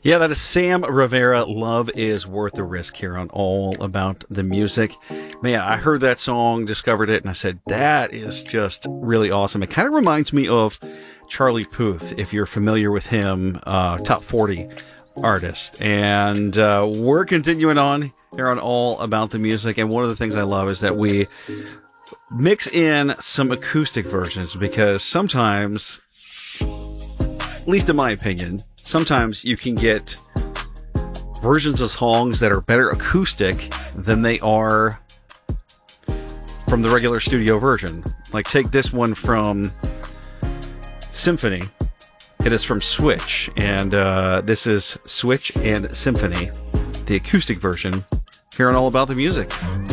Yeah, that is Sam Rivera. Love is Worth the Risk here on All About the Music. Man, I heard that song, discovered it, and I said, that is just really awesome. It kind of reminds me of Charlie Puth, if you're familiar with him, top 40 artist. And we're continuing on here on All About the Music, and one of the things I love is that we mix in some acoustic versions, because sometimes, at least in my opinion, sometimes you can get versions of songs that are better acoustic than they are from the regular studio version. Like, take this one from Symphony. It is from Switch, and this is Switch and Symphony, the acoustic version, here on All About the Music.